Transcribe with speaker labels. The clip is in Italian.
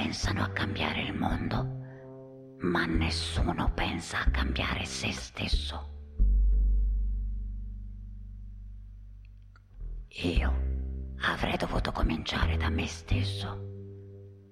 Speaker 1: pensano a cambiare il mondo, ma nessuno pensa a cambiare se stesso. Io avrei dovuto cominciare da me stesso.